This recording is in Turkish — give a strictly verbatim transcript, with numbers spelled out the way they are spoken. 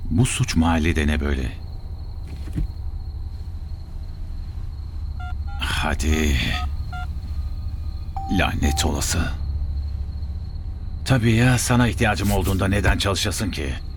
Bu suç mahallede ne böyle? Hadi. Lanet olası. Tabii ya, sana ihtiyacım olduğunda neden çalışasın ki?